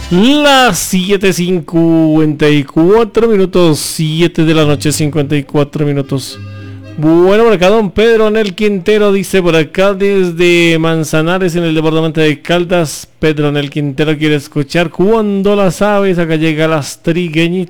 Las 7:54 minutos, 7 de la noche, 54 minutos. Bueno, por acá don Pedro Anel Quintero dice por acá desde Manzanares en el departamento de Caldas. Pedro Anel Quintero quiere escuchar Cuando las aves, acá llega las trigueñitas.